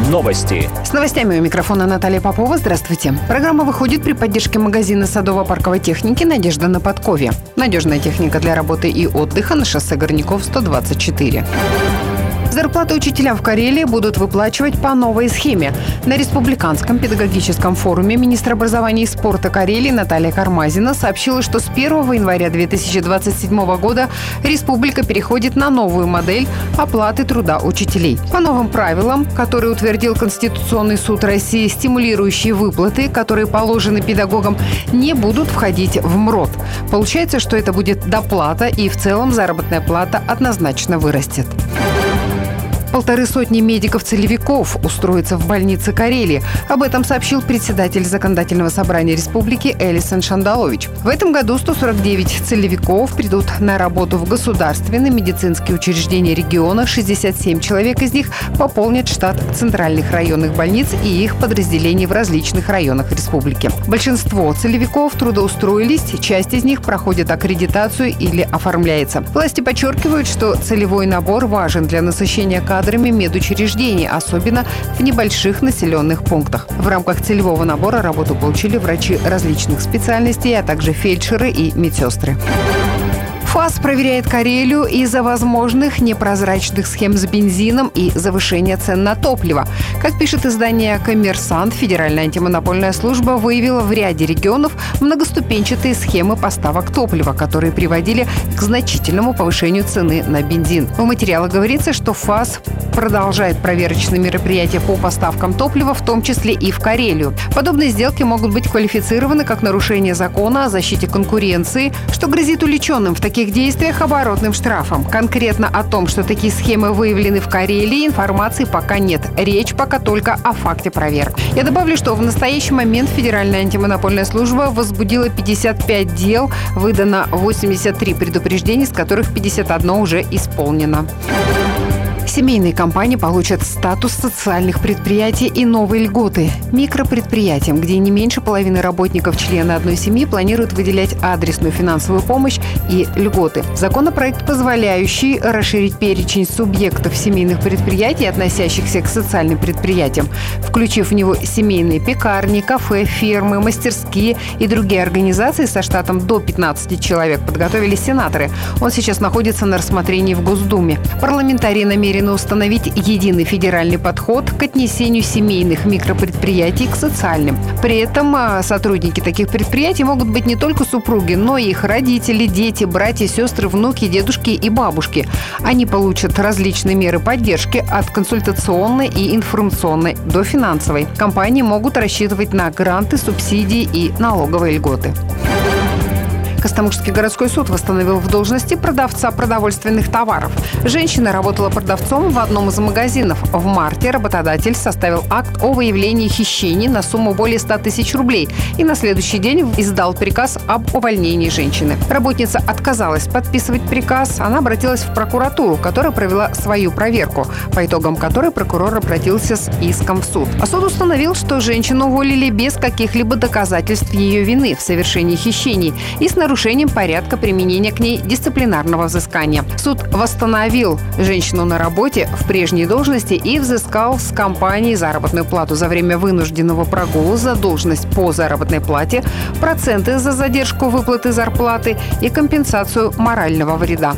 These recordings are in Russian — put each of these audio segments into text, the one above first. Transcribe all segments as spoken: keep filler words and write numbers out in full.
Новости. С новостями у микрофона Наталья Попова. Здравствуйте. Программа выходит при поддержке магазина садово-парковой техники «Надежда» на Подкове. Надежная техника для работы и отдыха на шоссе Горняков, сто двадцать четыре. Зарплаты учителям в Карелии будут выплачивать по новой схеме. На Республиканском педагогическом форуме министр образования и спорта Карелии Наталья Кармазина сообщила, что с первого января две тысячи двадцать седьмого года республика переходит на новую модель оплаты труда учителей. По новым правилам, которые утвердил Конституционный суд России, стимулирующие выплаты, которые положены педагогам, не будут входить в МРОТ. Получается, что это будет доплата, и в целом заработная плата однозначно вырастет. Полторы сотни медиков-целевиков устроятся в больнице Карелии. Об этом сообщил председатель Законодательного собрания республики Элисон Шандалович. В этом году сто сорок девять целевиков придут на работу в государственные медицинские учреждения региона. шестьдесят семь человек из них пополнят штат центральных районных больниц и их подразделений в различных районах республики. Большинство целевиков трудоустроились, часть из них проходит аккредитацию или оформляется. Власти подчеркивают, что целевой набор важен для насыщения кадров кадрами медучреждений, особенно в небольших населенных пунктах. В рамках целевого набора работу получили врачи различных специальностей, а также фельдшеры и медсестры. ФАС проверяет Карелию из-за возможных непрозрачных схем с бензином и завышения цен на топливо. Как пишет издание «Коммерсант», Федеральная антимонопольная служба выявила в ряде регионов многоступенчатые схемы поставок топлива, которые приводили к значительному повышению цены на бензин. В материалах говорится, что ФАС продолжает проверочные мероприятия по поставкам топлива, в том числе и в Карелию. Подобные сделки могут быть квалифицированы как нарушение закона о защите конкуренции, что грозит увлеченным в таких действиях оборотным штрафом. Конкретно о том, что такие схемы выявлены в Карелии, информации пока нет. Речь пока только о факте проверок. Я добавлю, что в настоящий момент Федеральная антимонопольная служба возбудила пятьдесят пять дел, выдано восемьдесят три предупреждений, из которых пятьдесят одно уже исполнено. Семейные компании получат статус социальных предприятий и новые льготы. Микропредприятиям, где не меньше половины работников члены одной семьи, планируют выделять адресную финансовую помощь и льготы. Законопроект, позволяющий расширить перечень субъектов семейных предприятий, относящихся к социальным предприятиям, включив в него семейные пекарни, кафе, фермы, мастерские и другие организации со штатом до пятнадцати человек, подготовили сенаторы. Он сейчас находится на рассмотрении в Госдуме. Парламентарии намерены установить единый федеральный подход к отнесению семейных микропредприятий к социальным. При этом сотрудники таких предприятий могут быть не только супруги, но и их родители, дети, братья, сестры, внуки, дедушки и бабушки. Они получат различные меры поддержки от консультационной и информационной до финансовой. Компании могут рассчитывать на гранты, субсидии и налоговые льготы. Костомукшский городской суд восстановил в должности продавца продовольственных товаров. Женщина работала продавцом в одном из магазинов. В марте работодатель составил акт о выявлении хищений на сумму более ста тысяч рублей и на следующий день издал приказ об увольнении женщины. Работница отказалась подписывать приказ. Она обратилась в прокуратуру, которая провела свою проверку, по итогам которой прокурор обратился с иском в суд. А суд установил, что женщину уволили без каких-либо доказательств ее вины в совершении хищений и с нарушением порядка применения к ней дисциплинарного взыскания. Суд восстановил женщину на работе в прежней должности и взыскал с компании заработную плату за время вынужденного прогула, задолженность по заработной плате, проценты за задержку выплаты зарплаты и компенсацию морального вреда.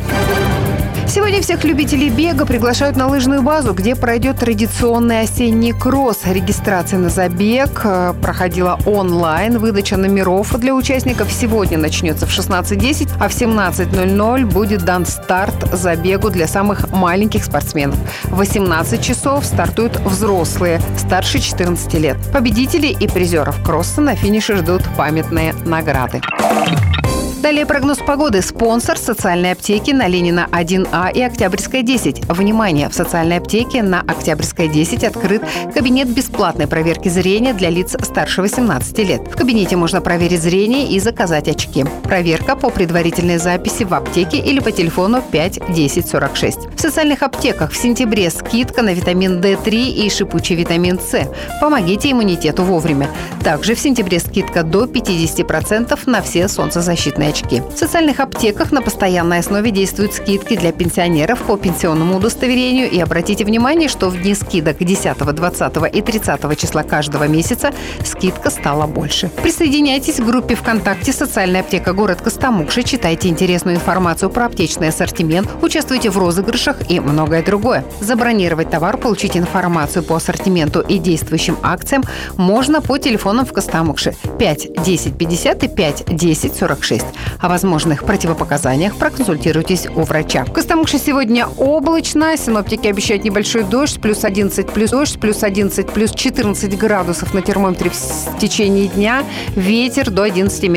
Сегодня всех любителей бега приглашают на лыжную базу, где пройдет традиционный осенний кросс. Регистрация на забег проходила онлайн. Выдача номеров для участников сегодня начнется в шестнадцать десять, а в семнадцать ноль ноль будет дан старт забегу для самых маленьких спортсменов. В восемнадцать часов стартуют взрослые, старше четырнадцати лет. Победителей и призеров кросса на финише ждут памятные награды. Далее прогноз погоды. Спонсор социальной аптеки на Ленина один А и Октябрьская десять. Внимание! В социальной аптеке на Октябрьской десять открыт кабинет бесплатной проверки зрения для лиц старше восемнадцати лет. В кабинете можно проверить зрение и заказать очки. Проверка по предварительной записи в аптеке или по телефону пять десять сорок шесть. В социальных аптеках в сентябре скидка на витамин Д три и шипучий витамин С. Помогите иммунитету вовремя. Также в сентябре скидка до пятидесяти процентов на все солнцезащитные очки. В социальных аптеках на постоянной основе действуют скидки для пенсионеров по пенсионному удостоверению. И обратите внимание, что в дни скидок десятого, двадцатого и тридцатого числа каждого месяца скидка стала больше. Присоединяйтесь к группе ВКонтакте «Социальная аптека город Костомукша», читайте интересную информацию про аптечный ассортимент, участвуйте в розыгрышах и многое другое. Забронировать товар, получить информацию по ассортименту и действующим акциям можно по телефонам в Костомукше пять десять пятьдесят и пять десять сорок шесть. О возможных противопоказаниях проконсультируйтесь у врача. В Костомукше сегодня облачно. Синоптики обещают небольшой дождь, плюс одиннадцать, плюс дождь, плюс одиннадцать, плюс четырнадцать градусов на термометре в течение дня. Ветер до одиннадцати метров